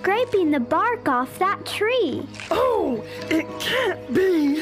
scraping the bark off that tree. Oh, it can't be.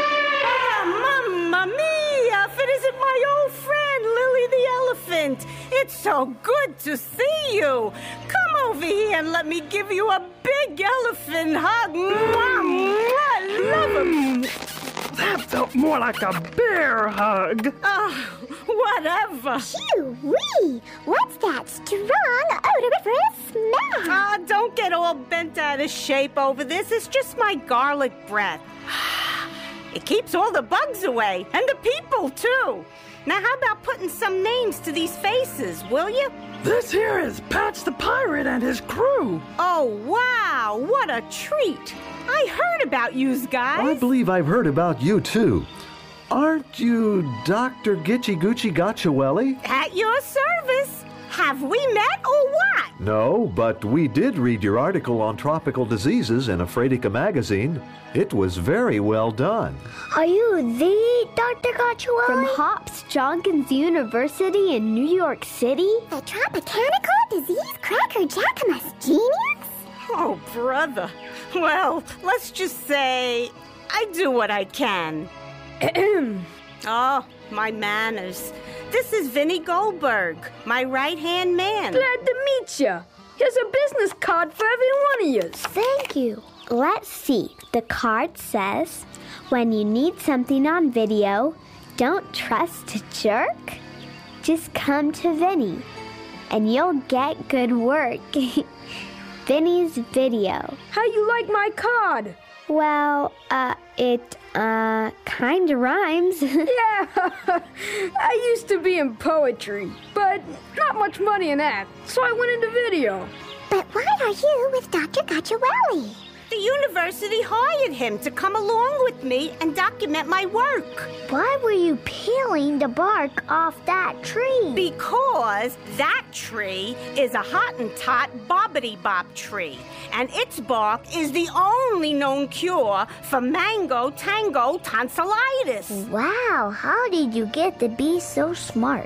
Mamma mia! If it isn't my old friend, Lily the elephant. It's so good to see you. Come over here and let me give you a big elephant hug. Mwah, mwah, I love him. That felt more like a bear hug. Whatever. Phew-wee! What's that strong, odoriferous smell? Don't get all bent out of shape over this. It's just my garlic breath. It keeps all the bugs away, and the people, too. Now, how about putting some names to these faces, will you? This here is Patch the Pirate and his crew. Oh, wow, what a treat. I heard about yous guys. I believe I've heard about you, too. Aren't you Dr. Gitchy Gucci Gotchawelli? At your service. Have we met or what? No, but we did read your article on tropical diseases in Afraitica magazine. It was very well done. Are you the Dr. Gotchawelli? From Hops Jonkins University in New York City? The Tropicanical Disease Cracker Jackamus genius? Oh, brother. Well, let's just say I do what I can. Oh, my manners. This is Vinny Goldberg, my right-hand man. Glad to meet you. Here's a business card for every one of you. Thank you. Let's see. The card says, when you need something on video, don't trust a jerk. Just come to Vinny, and you'll get good work. Vinny's Video. How you like my card? Well, it kinda rhymes. Yeah, I used to be in poetry, but not much money in that, so I went into video. But why are you with Dr. Gotchawelli? The university hired him to come along with me and document my work. Why were you peeling the bark off that tree? Because that tree is a Hottentot bobbity-bob tree, and its bark is the only known cure for mango tango tonsillitis. Wow, how did you get to be so smart?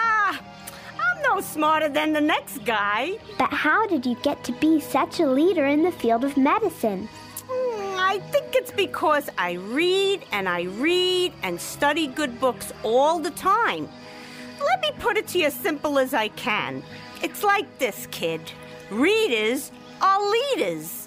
I'm no smarter than the next guy. But how did you get to be such a leader in the field of medicine? I think it's because I read and study good books all the time. Let me put it to you as simple as I can. It's like this, kid. Readers are leaders.